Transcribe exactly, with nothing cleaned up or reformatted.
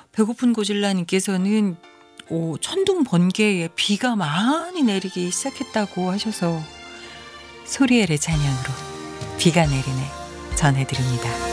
배고픈 고질라님께서는 오, 천둥 번개에 비가 많이 내리기 시작했다고 하셔서 소리엘의 찬양으로 비가 내리네 전해드립니다.